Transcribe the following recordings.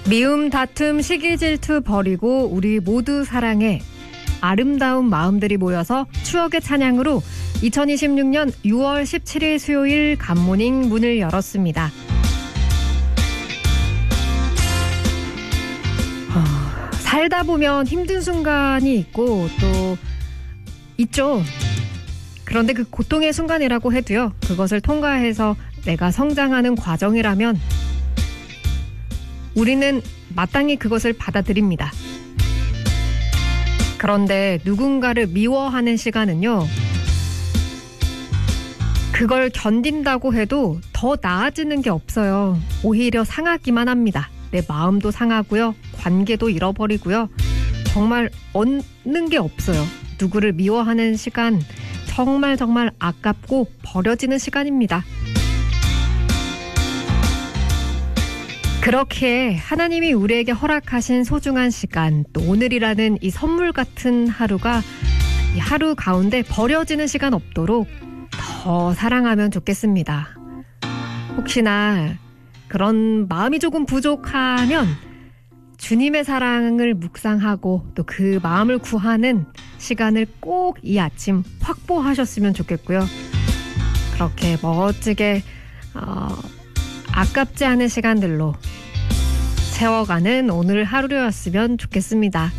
미움, 다툼, 시기, 질투 버리고 우리 모두 사랑해. 아름다운 마음들이 모여서 추억의 찬양으로 2026년 6월 17일 수요일 굿모닝 문을 열었습니다. 살다 보면 힘든 순간이 있고 또 있죠. 그런데 그 고통의 순간이라고 해도요, 그것을 통과해서 내가 성장하는 과정이라면 우리는 마땅히 그것을 받아들입니다. 그런데 누군가를 미워하는 시간은요, 그걸 견딘다고 해도 더 나아지는 게 없어요. 오히려 상하기만 합니다. 내 마음도 상하고요, 관계도 잃어버리고요, 정말 얻는 게 없어요. 누구를 미워하는 시간, 정말 아깝고 버려지는 시간입니다. 그렇게 하나님이 우리에게 허락하신 소중한 시간, 또 오늘이라는 이 선물 같은 하루가 이 하루 가운데 버려지는 시간 없도록 더 사랑하면 좋겠습니다. 혹시나 그런 마음이 조금 부족하면 주님의 사랑을 묵상하고 또 그 마음을 구하는 시간을 꼭 이 아침 확보하셨으면 좋겠고요. 그렇게 멋지게 아깝지 않은 시간들로 채워가는 오늘 하루였으면 좋겠습니다.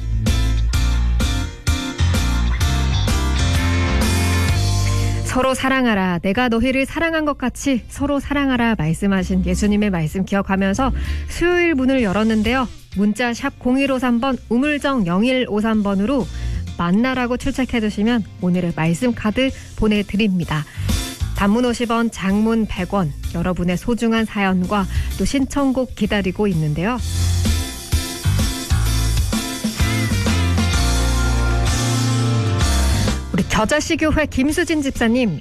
서로 사랑하라. 내가 너희를 사랑한 것 같이 서로 사랑하라 말씀하신 예수님의 말씀 기억하면서 수요일 문을 열었는데요. 문자 샵 0153번, 우물정 0153번으로 만나라고 출첵해 주시면 오늘의 말씀 카드 보내드립니다. 단문 50원, 장문 100원, 여러분의 소중한 사연과 또 신청곡 기다리고 있는데요. 우리 겨자씨교회 김수진 집사님,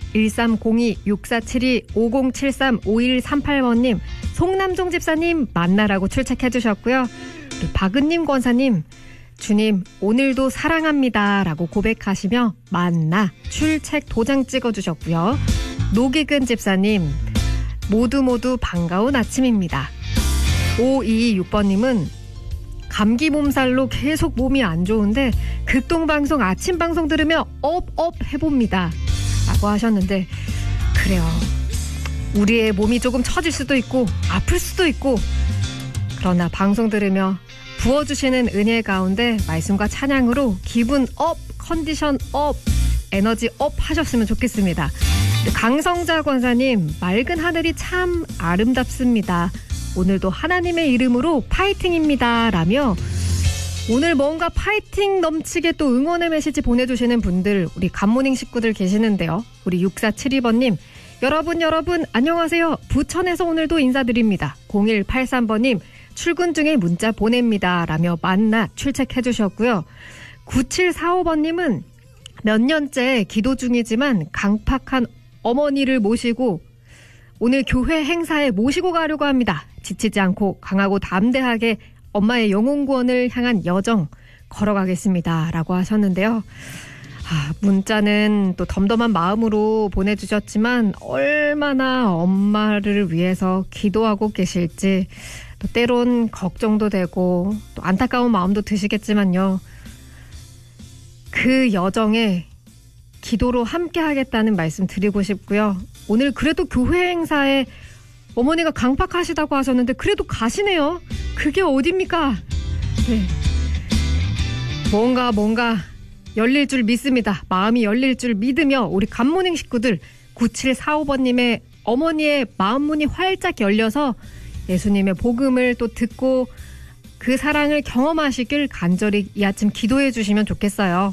1302-6472-5073-5138번님, 송남종 집사님 만나라고 출첵해 주셨고요. 우리 박은님 권사님, 주님 오늘도 사랑합니다 라고 고백하시며 만나 출첵 도장 찍어주셨고요. 노기근 집사님, 모두 반가운 아침입니다. 5226번님은 감기 몸살로 계속 몸이 안 좋은데 극동방송 아침방송 들으며 업 해봅니다 라고 하셨는데, 그래요, 우리의 몸이 조금 처질 수도 있고 아플 수도 있고, 그러나 방송 들으며 부어주시는 은혜 가운데 말씀과 찬양으로 기분 업, 컨디션 업, 에너지 업 하셨으면 좋겠습니다. 강성자 권사님, 맑은 하늘이 참 아름답습니다. 오늘도 하나님의 이름으로 파이팅입니다 라며 오늘 뭔가 파이팅 넘치게 또 응원의 메시지 보내주시는 분들, 우리 굿모닝 식구들 계시는데요. 우리 6472번님, 여러분 안녕하세요. 부천에서 오늘도 인사드립니다. 0183번님, 출근 중에 문자 보냅니다 라며 만나 출첵해 주셨고요. 9745번님은 몇 년째 기도 중이지만 강팍한 어머니를 모시고 오늘 교회 행사에 모시고 가려고 합니다. 지치지 않고 강하고 담대하게 엄마의 영혼 구원을 향한 여정 걸어가겠습니다 라고 하셨는데요. 문자는 또 덤덤한 마음으로 보내주셨지만 얼마나 엄마를 위해서 기도하고 계실지 또 때론 걱정도 되고 또 안타까운 마음도 드시겠지만요. 그 여정에 기도로 함께 하겠다는 말씀 드리고 싶고요. 오늘 그래도 교회 행사에 어머니가 강팍하시다고 하셨는데 그래도 가시네요. 그게 어딥니까? 네. 뭔가 열릴 줄 믿습니다. 마음이 열릴 줄 믿으며 우리 굿모닝 식구들, 9745번님의 어머니의 마음문이 활짝 열려서 예수님의 복음을 또 듣고 그 사랑을 경험하시길 간절히 이 아침 기도해 주시면 좋겠어요.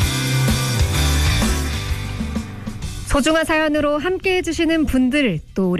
소중한 사연으로 함께해 주시는 분들, 또 우리